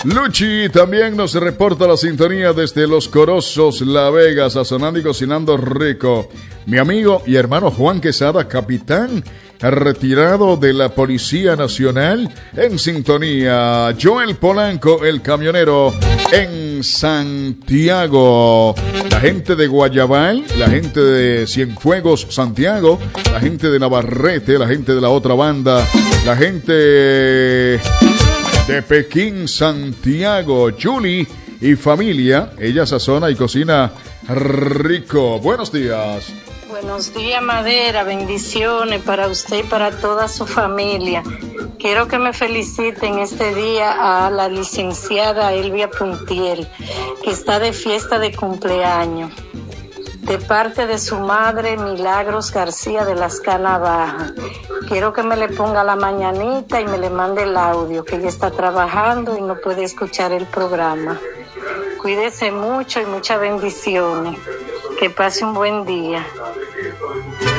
Luchi también nos reporta la sintonía desde Los Corozos, La Vega, sazonando y cocinando rico. Mi amigo y hermano Juan Quesada, capitán retirado de la Policía Nacional, en sintonía. Joel Polanco, el camionero, en Santiago. La gente de Guayabal, la gente de Cienfuegos, Santiago, la gente de Navarrete, la gente de la otra banda, la gente de Pekín, Santiago, Julie y familia. Ella sazona y cocina rico. Buenos días. Buenos días, Madera. Bendiciones para usted y para toda su familia. Quiero que me feliciten este día a la licenciada Elvia Puntiel, que está de fiesta de cumpleaños, de parte de su madre Milagros García de Las Canas Bajas. Quiero que me le ponga la mañanita y me le mande el audio, que ella está trabajando y no puede escuchar el programa. Cuídese mucho y muchas bendiciones. Que pase un buen día.